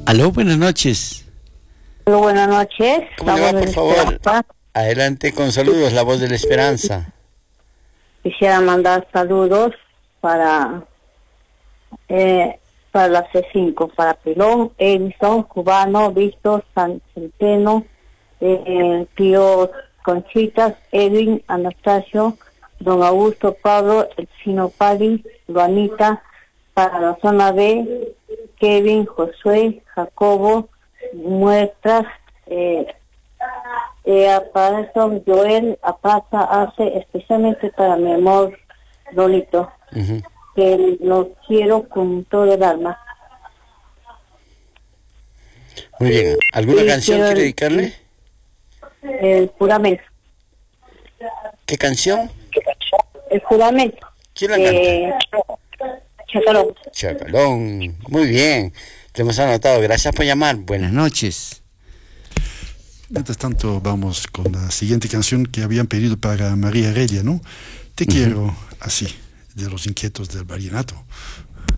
Aló, buenas noches. Hola, buenas noches. ¿Cómo le va, por favor? Adelante con saludos, la voz de la esperanza. Quisiera mandar saludos para la C5, para Pilón, Edison, Cubano, Víctor, San Centeno, tío Conchitas, Edwin, Anastasio, Don Augusto, Pablo, El Chino Padi, Luanita, para la zona B, Kevin, Josué, Jacobo, Muestras, para eso Joel, Apata, hace especialmente para mi amor Lolito, que lo quiero con todo el alma. Muy bien, ¿alguna canción quiere dedicarle? El juramento. ¿Qué canción? El juramento. ¿Quién la canta? Chacalón. Chacalón, muy bien, te hemos anotado, gracias por llamar, buenas noches. Mientras tanto, vamos con la siguiente canción que habían pedido para María Heredia, ¿no? Te quiero así, de Los Inquietos del Vallenato.